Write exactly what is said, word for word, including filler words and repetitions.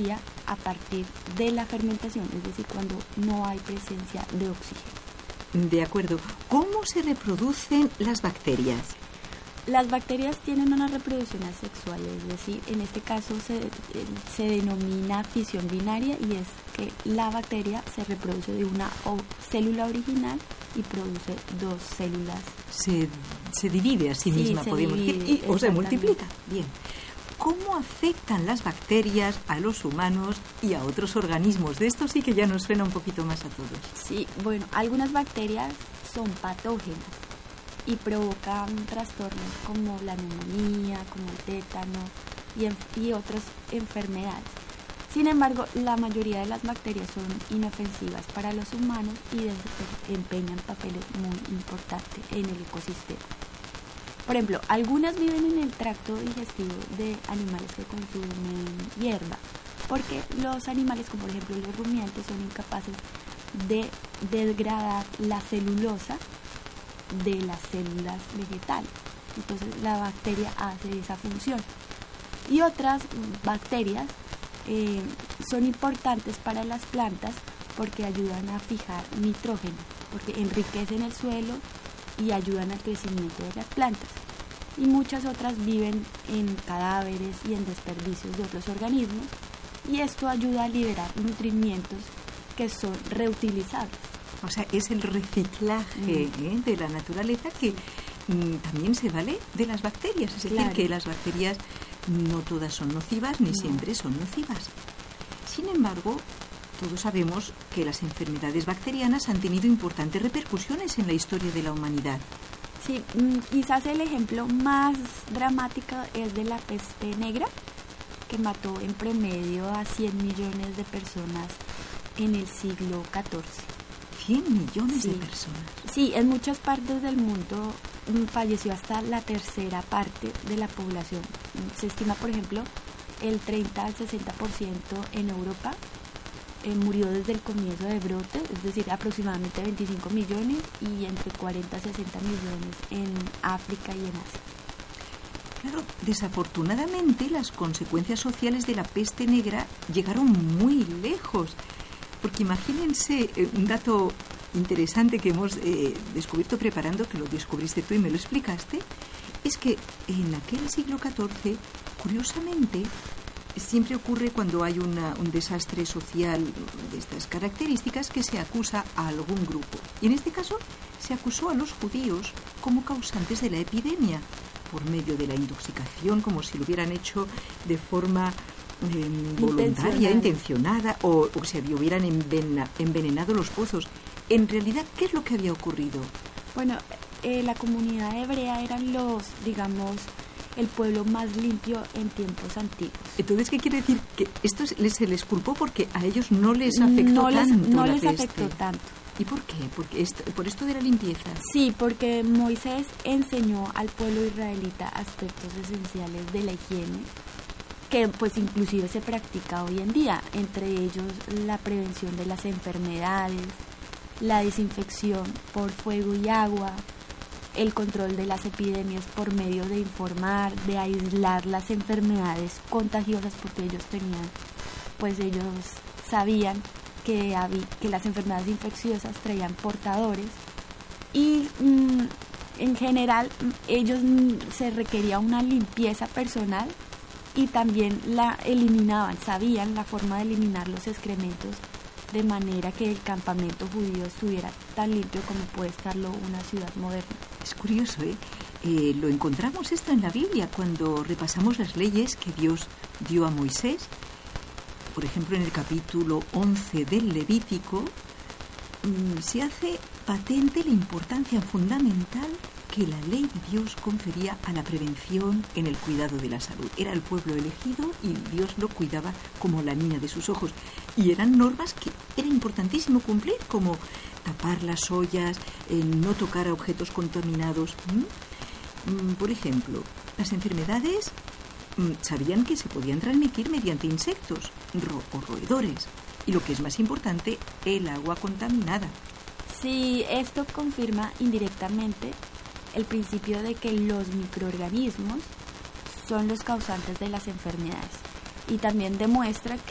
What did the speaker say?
energía a partir de la fermentación, es decir, cuando no hay presencia de oxígeno. De acuerdo. ¿Cómo se reproducen las bacterias? Las bacterias tienen una reproducción asexual, es decir, en este caso se, se denomina fisión binaria, y es que la bacteria se reproduce de una o- célula original y produce dos células. Se, se divide a sí, Sí, misma, se podemos divide, decir, y o se exactamente. multiplica. Bien. ¿Cómo afectan las bacterias a los humanos y a otros organismos? De esto sí que ya nos suena un poquito más a todos. Sí, bueno, algunas bacterias son patógenas y provocan trastornos como la neumonía, como el tétano y, en- y otras enfermedades. Sin embargo, la mayoría de las bacterias son inofensivas para los humanos y desempeñan papeles muy importantes en el ecosistema. Por ejemplo, algunas viven en el tracto digestivo de animales que consumen hierba, porque los animales, como por ejemplo los rumiantes, son incapaces de degradar la celulosa de las células vegetales. Entonces la bacteria hace esa función. Y otras bacterias eh, son importantes para las plantas porque ayudan a fijar nitrógeno, porque enriquecen el suelo y ayudan al crecimiento de las plantas. Y muchas otras viven en cadáveres y en desperdicios de otros organismos, y esto ayuda a liberar nutrimentos que son reutilizables. O sea, es el reciclaje Mm. ¿eh? de la naturaleza que mm, también se vale de las bacterias. Es decir, Claro. que las bacterias no todas son nocivas, ni No. siempre son nocivas. Sin embargo, todos sabemos que las enfermedades bacterianas han tenido importantes repercusiones en la historia de la humanidad. Sí, mm, quizás el ejemplo más dramático es de la peste negra, que mató en promedio a cien millones de personas en el siglo catorce. cien millones Sí. de personas. Sí, en muchas partes del mundo mm, falleció hasta la tercera parte de la población. Mm, Se estima, por ejemplo, el treinta al sesenta por ciento en Europa eh, murió desde el comienzo de brote, es decir, aproximadamente veinticinco millones, y entre cuarenta a sesenta millones en África y en Asia. Claro, desafortunadamente las consecuencias sociales de la peste negra llegaron muy lejos. Porque imagínense eh, un dato interesante que hemos eh, descubierto preparando, que lo descubriste tú y me lo explicaste, es que en aquel siglo catorce, curiosamente, siempre ocurre cuando hay una, un desastre social de estas características que se acusa a algún grupo. Y en este caso se acusó a los judíos como causantes de la epidemia, por medio de la intoxicación, como si lo hubieran hecho de forma eh, voluntaria, intencionada, o, o se hubieran envena, envenenado los pozos. En realidad, ¿qué es lo que había ocurrido? Bueno, eh, la comunidad hebrea eran los, digamos, el pueblo más limpio en tiempos antiguos. Entonces, ¿qué quiere decir? Que esto se les, se les culpó porque a ellos no les afectó no les, tanto no la les peste. afectó tanto. ¿Y por qué? Porque esto, por esto de la limpieza. Sí, porque Moisés enseñó al pueblo israelita aspectos esenciales de la higiene, que pues inclusive se practica hoy en día, entre ellos la prevención de las enfermedades, la desinfección por fuego y agua, el control de las epidemias por medio de informar, de aislar las enfermedades contagiosas, porque ellos tenían, pues ellos sabían que, había, que las enfermedades infecciosas traían portadores, y mmm, en general ellos mm, se requería una limpieza personal, y también la eliminaban, sabían la forma de eliminar los excrementos, de manera que el campamento judío estuviera tan limpio como puede estarlo una ciudad moderna. Es curioso, ¿eh? Eh, lo encontramos esto en la Biblia cuando repasamos las leyes que Dios dio a Moisés. Por ejemplo, en el capítulo once del Levítico mmm, se hace patente la importancia fundamental que la ley de Dios confería a la prevención en el cuidado de la salud. Era el pueblo elegido y Dios lo cuidaba como la niña de sus ojos. Y eran normas que era importantísimo cumplir, como tapar las ollas, eh, no tocar a objetos contaminados. ¿Mm? Por ejemplo, las enfermedades mm, sabían que se podían transmitir mediante insectos ro- o roedores. Y lo que es más importante, el agua contaminada. Sí, esto confirma indirectamente el principio de que los microorganismos son los causantes de las enfermedades, y también demuestra que